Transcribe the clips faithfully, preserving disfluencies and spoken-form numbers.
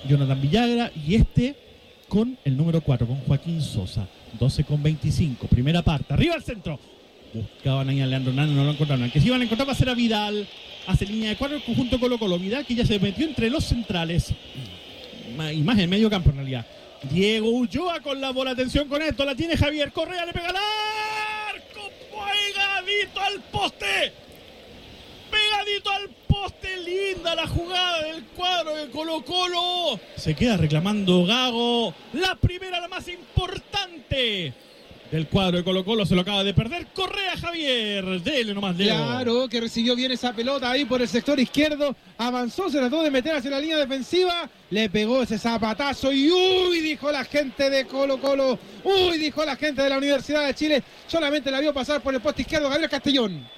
Jonathan Villagra, y este con el número cuatro, con Joaquín Sosa. doce con veinticinco, primera parte, arriba al centro. Buscaban ahí a Leandro Hernández, no lo encontraron. El que se iban a encontrar va a ser a Vidal. Hace línea de cuatro el conjunto Colo Colo. Vidal, que ya se metió entre los centrales. Y más en medio campo en realidad. Diego Ulloa con la bola. Atención con esto. La tiene Javier Correa. Le pega al arco. Pegadito al poste. Pegadito al poste. Linda la jugada del cuadro de Colo Colo. Se queda reclamando Gago. La primera, la más importante del cuadro de Colo Colo. Se lo acaba de perder Correa. Javier, dele nomás, Leo. Claro, que recibió bien esa pelota ahí por el sector izquierdo, avanzó, se trató de meter hacia la línea defensiva, le pegó ese zapatazo y uy, dijo la gente de Colo Colo, uy, dijo la gente de la Universidad de Chile, solamente la vio pasar por el poste izquierdo Gabriel Castellón.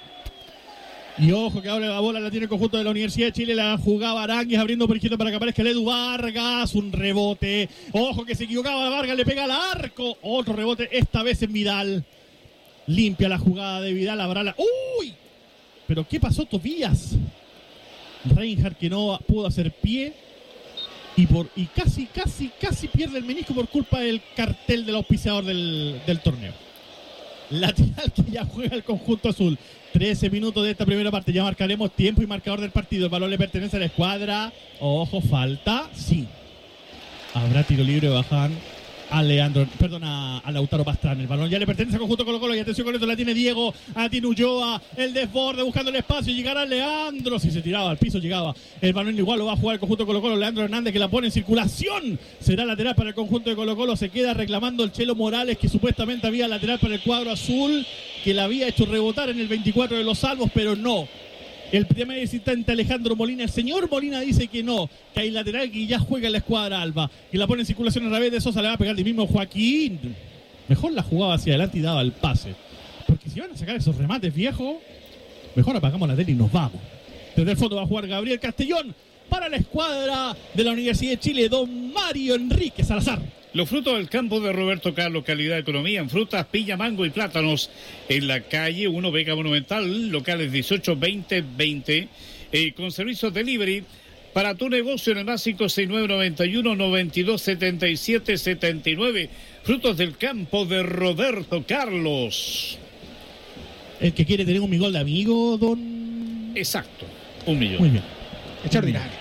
Y ojo que ahora la bola la tiene el conjunto de la Universidad de Chile, la jugaba Aranguis abriendo por izquierda para que aparezca el Edu Vargas, un rebote, ojo que se equivocaba Vargas, le pega al arco, otro rebote, esta vez en Vidal, limpia la jugada de Vidal, habrá la... ¡Uy! ¿Pero qué pasó, Tobías? Reinhardt que no pudo hacer pie y, por, y casi, casi, casi pierde el menisco por culpa del cartel del auspiciador del, del torneo. Lateral que ya juega el conjunto azul. trece minutos de esta primera parte. Ya marcaremos tiempo y marcador del partido. El balón le pertenece a la escuadra. Ojo, falta. Sí. Habrá tiro libre. Bajan a Leandro, perdón, a, a Lautaro Pastrana. El balón ya le pertenece al conjunto Colo Colo. Y atención con esto, la tiene Diego. A tiene Ulloa. El desborde buscando el espacio. Llegará Leandro. Si se tiraba al piso, llegaba. El balón igual lo va a jugar el conjunto Colo Colo. Leandro Hernández que la pone en circulación. Será lateral para el conjunto de Colo Colo. Se queda reclamando el Chelo Morales, que supuestamente había lateral para el cuadro azul, que la había hecho rebotar en el veinticuatro de los salvos, pero no. El primer visitante Alejandro Molina, el señor Molina dice que no, que hay lateral que ya juega en la escuadra alba, que la pone en circulación a través de Sosa, le va a pegar el mismo Joaquín. Mejor la jugaba hacia adelante y daba el pase, porque si van a sacar esos remates viejos, mejor apagamos la tele y nos vamos. Desde el fondo va a jugar Gabriel Castellón para la escuadra de la Universidad de Chile, don Mario Enrique Salazar. Los frutos del campo de Roberto Carlos, calidad de economía en frutas, piña, mango y plátanos. En la calle uno, Vega Monumental, locales dieciocho, veinte, veinte. Eh, con servicios delivery para tu negocio en el más cinco seis nueve, noventa y uno, noventa y dos, setenta y siete, setenta y nueve. Frutos del campo de Roberto Carlos. El que quiere tener un migol de amigo, don... Exacto, un millón. Muy bien. Extraordinario.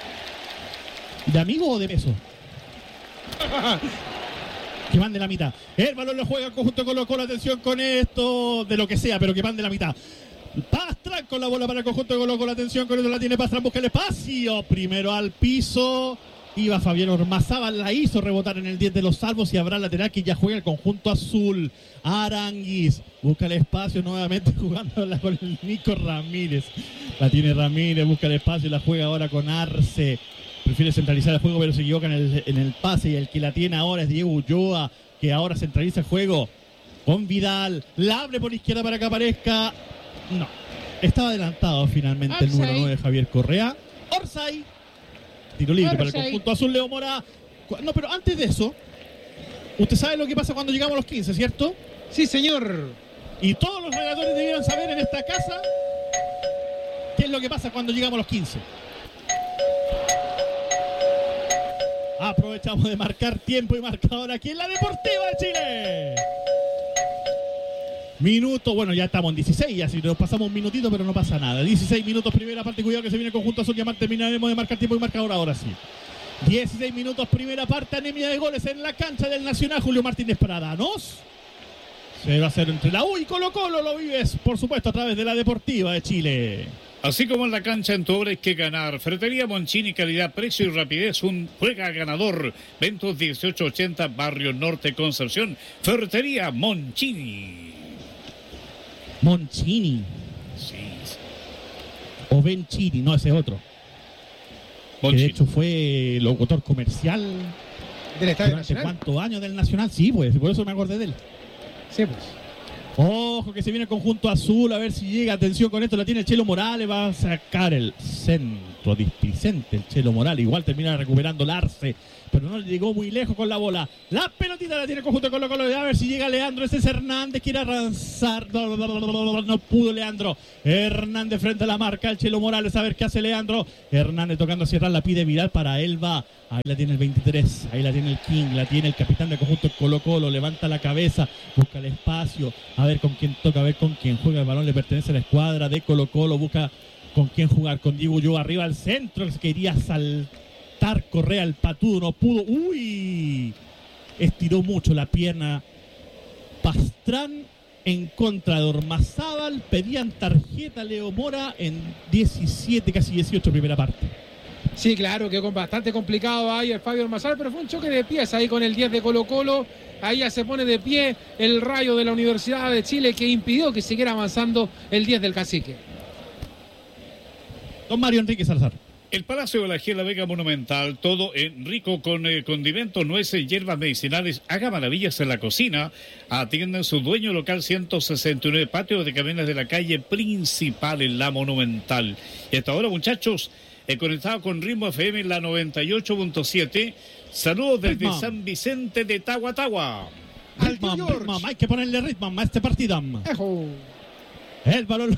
¿De amigo o de peso? Que van de la mitad. El balón lo juega el conjunto Colo Colo. Atención con esto, de lo que sea, pero que van de la mitad. Pastrán con la bola para el conjunto de Colo Colo. Atención con esto, la tiene Pastrán, busca el espacio. Primero al piso. Iba Fabián Ormazábal, la hizo rebotar en el diez de los salvos y habrá lateral que ya juega el conjunto azul. Aranguis busca el espacio nuevamente jugándola con el Nico Ramírez. La tiene Ramírez, busca el espacio y la juega ahora con Arce. Prefiere centralizar el juego, pero se equivoca en el, en el pase. Y el que la tiene ahora es Diego Ulloa, que ahora centraliza el juego con Vidal. La abre por izquierda para que aparezca. No. Estaba adelantado finalmente Orsay. El número nueve, Javier Correa. Orsay. Tiro libre Orsay. Para el conjunto azul, Leo Mora. No, pero antes de eso, usted sabe lo que pasa cuando llegamos a los quince, ¿cierto? Sí, señor. Y todos los relatores debieron saber en esta casa qué es lo que pasa cuando llegamos a los quince. Aprovechamos de marcar tiempo y marcador aquí en la Deportiva de Chile. Minuto, bueno, ya estamos en dieciséis, así nos pasamos un minutito, pero no pasa nada. dieciséis minutos, primera parte, cuidado que se viene el conjunto azul, ya terminaremos de marcar tiempo y marcador ahora sí. dieciséis minutos, primera parte, anemia de goles en la cancha del Nacional. Julio Martínez Pradanos. cero a cero entre la U y Colo Colo, lo vives, por supuesto, a través de la Deportiva de Chile. Así como en la cancha, en tu obra hay que ganar. Ferretería Monchini, calidad, precio y rapidez. Un juega ganador. Ventos dieciocho ochenta, Barrio Norte, Concepción. Ferretería Monchini. Monchini. Sí. O Benchini, no, ese es otro. Monchini. Que de hecho fue locutor comercial. ¿Del Estadio durante Nacional? ¿Cuántos años del Nacional? Sí, pues, por eso me acordé de él. Sí, pues. Ojo que se viene el conjunto azul, a ver si llega. Atención con esto, la tiene el Chelo Morales, va a sacar el centro. monstruo displicente, el Chelo Morales. Igual termina recuperando Larce, pero no le llegó muy lejos con la bola. La pelotita la tiene el conjunto de Colo Colo. A ver si llega Leandro. Ese es Hernández, quiere avanzar. No pudo Leandro. Hernández frente a la marca. El Chelo Morales, a ver qué hace Leandro. Hernández tocando hacia atrás, la pide Vidal para Elba. Ahí la tiene el veintitrés, ahí la tiene el King, la tiene el capitán del conjunto Colo Colo. Levanta la cabeza, busca el espacio. A ver con quién toca, a ver con quién juega. El balón le pertenece a la escuadra de Colo Colo. Busca con quién jugar, con Diego Ulloa arriba al centro. Que quería saltar Correa, el patudo, no pudo. Uy, estiró mucho la pierna Pastrán en contra de Ormazábal. Pedían tarjeta Leo Mora en diecisiete, casi dieciocho primera parte. Sí, claro, quedó bastante complicado ahí el Fabio Ormazábal, pero fue un choque de pies ahí con el diez de Colo Colo. Ahí ya se pone de pie el Rayo de la Universidad de Chile, que impidió que siguiera avanzando el diez del Cacique. Don Mario Enrique Salazar. El Palacio de la G, la Vega Monumental, todo en rico con eh, condimentos, nueces, hierbas medicinales. Haga maravillas en la cocina. Atienden su dueño local ciento sesenta y nueve, patio de camiones de la calle principal en la Monumental. Y hasta ahora, muchachos, he conectado con Ritmo F M en la noventa y ocho punto siete. Saludos desde Ritmo. San Vicente de Tahuatahua. Ritmo, ritmo, hay que ponerle ritmo a este partido. Ejo. El balón.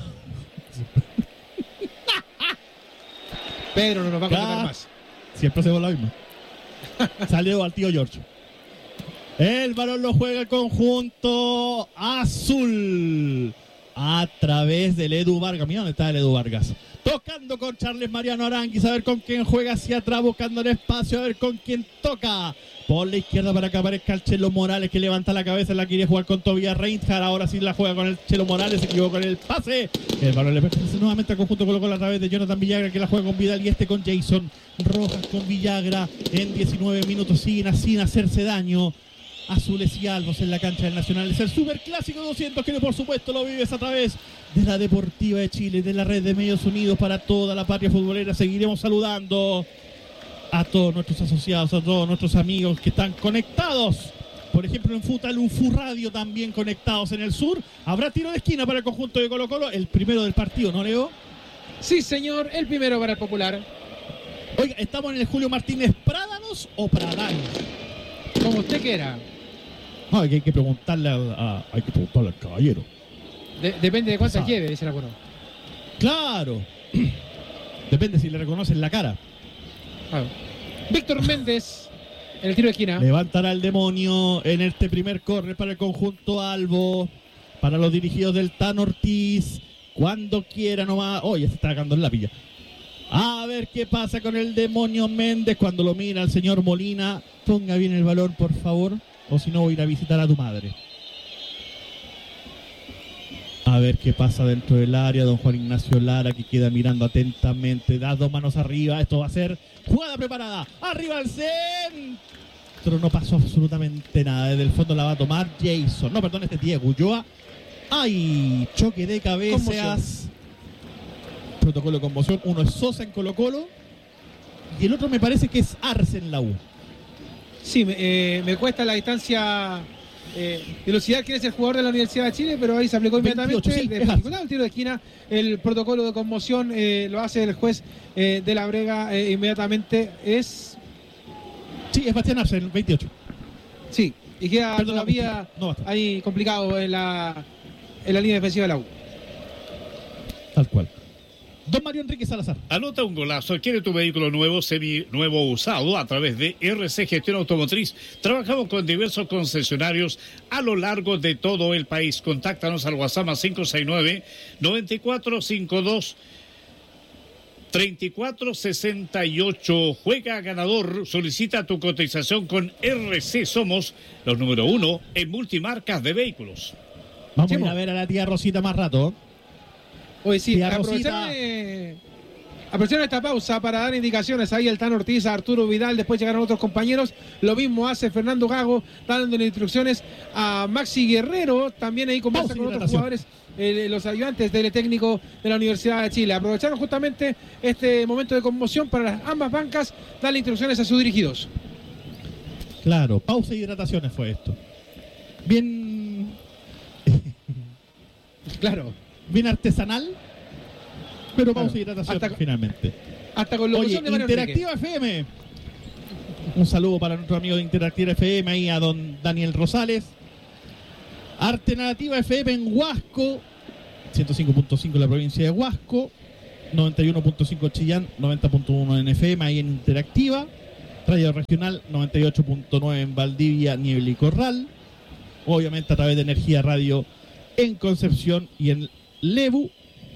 Pedro no nos va a contar Ya. más. Siempre hacemos la misma. Salió al tío George. El balón lo juega el conjunto azul a través del Edu Vargas. Mira dónde está el Edu Vargas. Tocando con Charles Mariano Aranguis. A ver con quién juega hacia atrás, buscando el espacio. A ver con quién toca. Por la izquierda para que aparezca el Chelo Morales, que levanta la cabeza. La quiere jugar con Tobias Reinhardt. Ahora sí la juega con el Chelo Morales. Se equivocó en el pase. El balón le pertenece nuevamente al conjunto Colo Colo a través de Jonathan Villagra, que la juega con Vidal. Y este con Jason Rojas con Villagra. En diecinueve minutos siguen sin hacerse daño. Azules y albos en la cancha del Nacional. Es el Superclásico doscientos, que por supuesto lo vives a través de la Deportiva de Chile, de la red de medios unidos para toda la patria futbolera. Seguiremos saludando a todos nuestros asociados, a todos nuestros amigos que están conectados. Por ejemplo, en Futal U F U Radio también conectados en el sur. Habrá tiro de esquina para el conjunto de Colo Colo, el primero del partido, ¿no, Leo? Sí, señor, el primero para el Popular. Oiga, ¿estamos en el Julio Martínez Prádanos o Pradanos? Como usted quiera. No, hay que, hay que preguntarle a, a- hay que preguntarle al caballero. De- depende de cuántas Sabe. lleve, dice el acuerdo. Claro. Depende si le reconocen la cara. Claro. Víctor Méndez, en el tiro de esquina. Levantará el demonio en este primer córner para el conjunto Albo. Para los dirigidos del Tan Ortiz. Cuando quiera nomás. Oye, se está cagando en la pilla. A ver qué pasa con el demonio Méndez. Cuando lo mira el señor Molina. Ponga bien el balón, por favor. O si no, voy a ir a visitar a tu madre. A ver qué pasa dentro del área. Don Juan Ignacio Lara, que queda mirando atentamente. Da dos manos arriba. Esto va a ser jugada preparada. Arriba al centro. No pasó absolutamente nada. Desde el fondo la va a tomar Jason. No, perdón, este es Diego Ulloa. ¡Ay! Choque de cabezas. Conmoción. Protocolo de conmoción. Uno es Sosa en Colo Colo. Y el otro me parece que es Arce en la U. Sí, me, eh, me cuesta la distancia, eh, velocidad que es el jugador de la Universidad de Chile, pero ahí se aplicó inmediatamente. veintiocho, sí, es Desarticulado el tiro de esquina, el protocolo de conmoción eh, lo hace el juez eh, de la Brega eh, inmediatamente. Es, Sí, es Bastián Arce, el veintiocho. sí, y queda Perdón, todavía no basta. ahí complicado en la, en la línea defensiva de la U. Tal cual. Don Mario Enrique Salazar. Anota un golazo, adquiere tu vehículo nuevo, semi nuevo o usado a través de R C Gestión Automotriz. Trabajamos con diversos concesionarios a lo largo de todo el país. Contáctanos al WhatsApp más cinco seis nueve, nueve cuatro cinco dos, tres cuatro seis ocho. Juega ganador, solicita tu cotización con R C. Somos los número uno en multimarcas de vehículos. Vamos Chemo. a ir a ver a la tía Rosita más rato. Hoy sí, Tía aprovecharon, Rosita. eh, aprovecharon esta pausa para dar indicaciones ahí el Tan Ortiz, a Arturo Vidal, después llegaron otros compañeros, lo mismo hace Fernando Gago, dando instrucciones a Maxi Guerrero, también ahí conversa Pausa y con otros hidratación. jugadores, eh, los ayudantes del técnico de la Universidad de Chile. Aprovecharon justamente este momento de conmoción para las ambas bancas, darle instrucciones a sus dirigidos. Claro, pausa y hidrataciones fue esto. Bien, Claro. bien artesanal, pero pausa Claro. y hidratación Hasta- finalmente. hasta con locución Oye, de Mario Interactiva Enrique. F M. Un saludo para nuestro amigo de Interactiva F M, ahí a don Daniel Rosales. Alternativa F M en Huasco, ciento cinco punto cinco en la provincia de Huasco, noventa y uno punto cinco Chillán, noventa punto uno en F M, ahí en Interactiva. Radio Regional, noventa y ocho punto nueve en Valdivia, Niebla y Corral. Obviamente a través de Energía Radio en Concepción y en Lebu.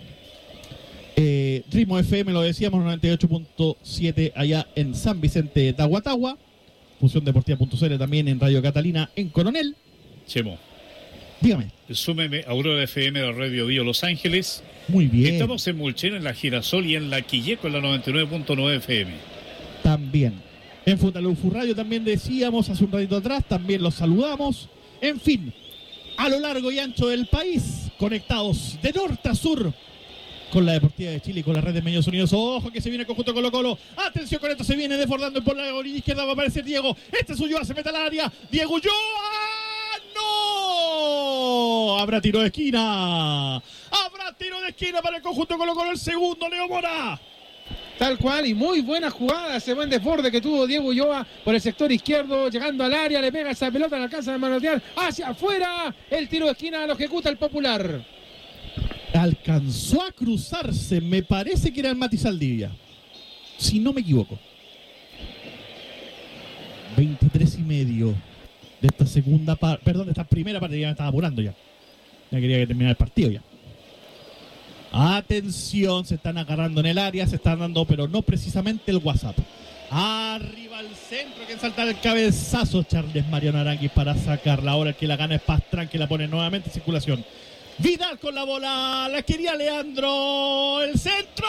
Eh, Ritmo F M, lo decíamos, noventa y ocho punto siete allá en San Vicente de Tahuatahua. Fusión Deportiva punto c l también en Radio Catalina en Coronel. Chemo, Dígame. súmeme Aurora F M de Radio Bio Los Ángeles. Muy bien. Estamos en Mulchen, en la Girasol y en la Quilleco en la noventa y nueve punto nueve F M. También. En Futalaufu Radio también decíamos hace un ratito atrás, también los saludamos. En fin, a lo largo y ancho del país, conectados de norte a sur con la Deportiva de Chile y con la red de Medios Unidos. Ojo que se viene el conjunto Colo Colo. Atención con esto, se viene desbordando por la orilla izquierda. Va a aparecer Diego. Este es Ulloa, se mete al área. Diego Ulloa. ¡No! Habrá tiro de esquina. Habrá tiro de esquina para el conjunto Colo Colo. El segundo, Leo Mora. Tal cual, y muy buena jugada, ese buen desborde que tuvo Diego Ulloa por el sector izquierdo, llegando al área, le pega esa pelota, le alcanza a manotear hacia afuera. El tiro de esquina lo ejecuta el Popular. Alcanzó a cruzarse, me parece que era el Mati Saldivia, si no me equivoco. veintitrés y medio de esta segunda parte, perdón, de esta primera parte, ya me estaba apurando ya. Ya quería que terminara el partido ya. Atención, se están agarrando en el área, se están dando, pero no precisamente el WhatsApp. Arriba al centro, que salta el cabezazo Charles Mariano Aranguis para sacarla. Ahora el que la gana es Pastrán, que la pone nuevamente en circulación. Vidal con la bola, la quería Leandro, el centro.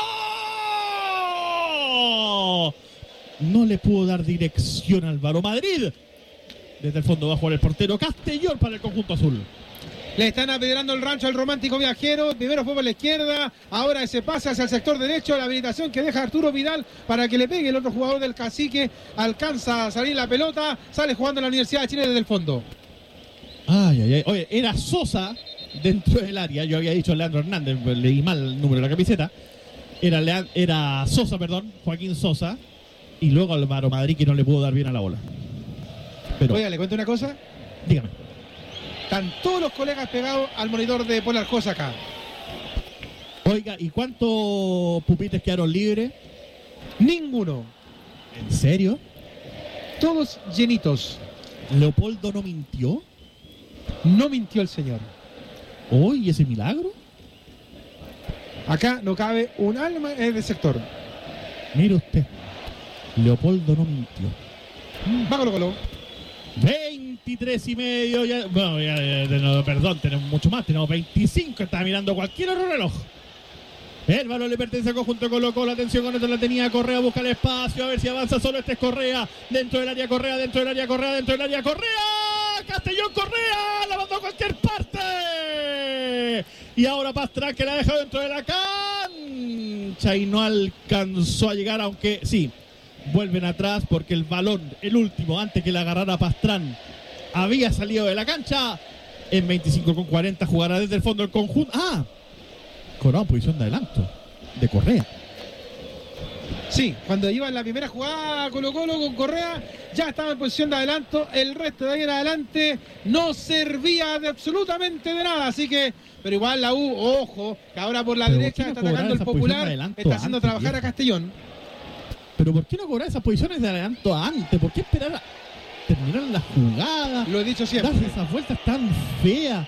No le pudo dar dirección Álvaro Madrid. Desde el fondo va a jugar el portero Castellón para el conjunto azul. Le están apedrando el rancho al romántico viajero. Primero fue por la izquierda, ahora se pasa hacia el sector derecho. La habilitación que deja Arturo Vidal para que le pegue el otro jugador del Cacique. Alcanza a salir la pelota, sale jugando en la Universidad de Chile desde el fondo. Ay, ay, ay. Oye, era Sosa dentro del área. Yo había dicho Leandro Hernández, leí mal el número de la camiseta. Era, Leand- era Sosa, perdón, Joaquín Sosa. Y luego Álvaro Madrid, que no le pudo dar bien a la bola. Pero, Oiga, le cuento una cosa. dígame. Están todos los colegas pegados al monitor de Polar Cosa acá. Oiga, ¿y cuántos pupitres quedaron libres? Ninguno. ¿En serio? Todos llenitos. ¿Leopoldo no mintió? No mintió el señor. ¿Hoy ese milagro? Acá no cabe un alma en el sector. Mire usted, Leopoldo no mintió. Va Colo Colo. veintitrés y medio, ya, bueno, ya, ya, no, perdón, tenemos mucho más, tenemos veinticinco, estaba mirando cualquier otro reloj. El balón le pertenece al conjunto Colo Colo, atención con esto, la tenía Correa, busca el espacio, a ver si avanza solo, este es Correa, dentro del área Correa, dentro del área Correa, dentro del área Correa, Castellón Correa, la mandó a cualquier parte. Y ahora Pastrán que la deja dentro de la cancha y no alcanzó a llegar, aunque sí. Vuelven atrás porque el balón, el último, antes que la agarrara Pastrán, había salido de la cancha. En veinticinco con cuarenta jugará desde el fondo el conjunto. ¡Ah! Cobrado en posición de adelanto de Correa. Sí, cuando iba en la primera jugada Colo Colo con Correa, ya estaba en posición de adelanto. El resto de ahí en adelante no servía de absolutamente de nada. Así que, pero igual la U, ojo, que ahora por la Pero derecha ¿por qué no está atacando cobrar el esa posición de Popular, adelanto está haciendo antes, trabajar a viejo? Castellón. Pero ¿por qué no cobrar esas posiciones de adelanto antes? ¿Por qué esperar a terminar la jugada? Lo he dicho siempre. Darse esas vueltas tan feas.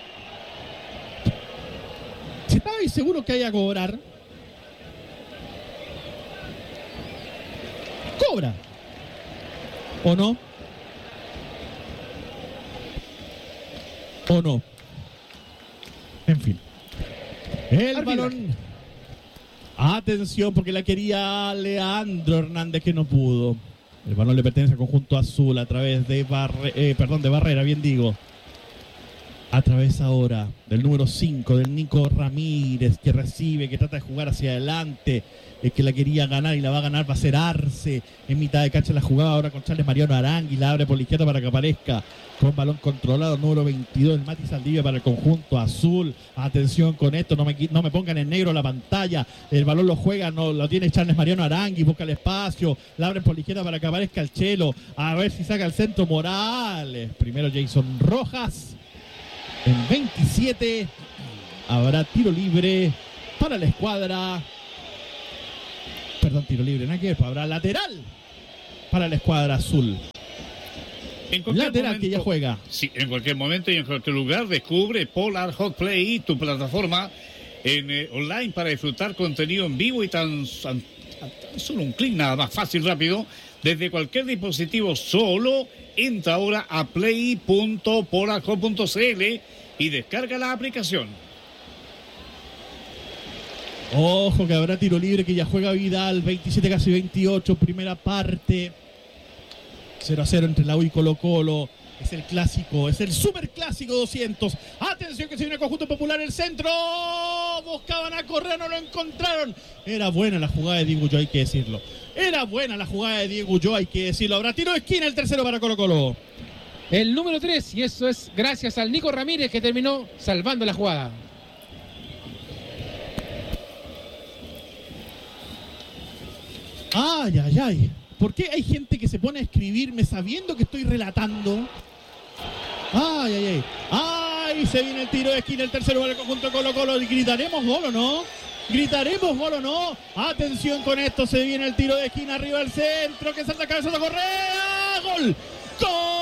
Si estabais seguros que hay a cobrar, cobra. ¿O no? ¿O no? En fin. El Arbitraje. balón. Atención porque la quería Leandro Hernández que no pudo. El balón le pertenece al conjunto azul a través de Barre, eh, perdón, de Barrera, bien digo. A través ahora del número cinco, del Nico Ramírez, que recibe, que trata de jugar hacia adelante, el que la quería ganar y la va a ganar va a ser Arce. En mitad de cancha la jugaba ahora con Charles Mariano Arangui, la abre por la izquierda para que aparezca con balón controlado, número veintidós, el Mati Saldivia para el conjunto azul. Atención con esto, no me, no me pongan en negro la pantalla. El balón lo juega, no lo tiene Charles Mariano Arangui, busca el espacio, la abren por la izquierda para que aparezca el Chelo. A ver si saca el centro Morales. Primero Jason Rojas. En veintisiete habrá tiro libre para la escuadra. Perdón, tiro libre, nada que ver, habrá lateral para la escuadra azul. En lateral momento, que ya juega. Sí, en cualquier momento y en cualquier lugar descubre Polar Hot Play, tu plataforma en, eh, online para disfrutar contenido en vivo y tan, tan, tan solo un clic, nada más fácil, rápido, desde cualquier dispositivo. Solo entra ahora a play punto polar hot punto c l y descarga la aplicación. Ojo que habrá tiro libre, que ya juega Vidal, veintisiete casi veintiocho, primera parte. cero a cero entre la U y Colo Colo. Es el clásico, es el super clásico doscientos. Atención que se viene el conjunto popular, el centro. Buscaban a correr, no lo encontraron. Era buena la jugada de Diego Ulloa, hay que decirlo. Era buena la jugada de Diego Ulloa, hay que decirlo. Habrá tiro de esquina, el tercero para Colo Colo. El número tres, y eso es gracias al Nico Ramírez, que terminó salvando la jugada. Ay, ay, ay. ¿Por qué hay gente que se pone a escribirme sabiendo que estoy relatando? Ay, ay, ay. Ay, se viene el tiro de esquina, el tercero para el conjunto de Colo Colo. ¿Gritaremos gol o no? ¿Gritaremos gol o no? Atención con esto, se viene el tiro de esquina, arriba del centro, que salta cabeza de Correa. ¡Gol! ¡Gol!